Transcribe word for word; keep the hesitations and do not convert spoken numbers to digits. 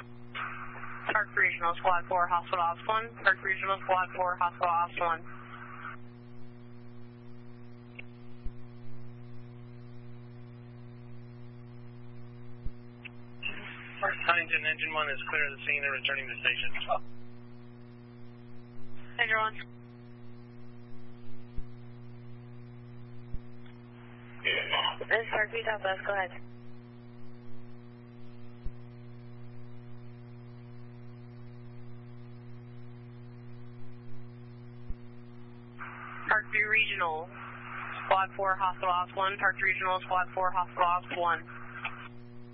Park Regional Squad four, Hospital Ops one. Park Regional Squad four, Hospital Ops one. Huntington, Engine one is clear of the scene and returning to station. Engine one. This is Park View Southwest, go ahead. Park View Regional Squad four, Hospital Ops one. Park Regional Squad four, Hospital Ops one.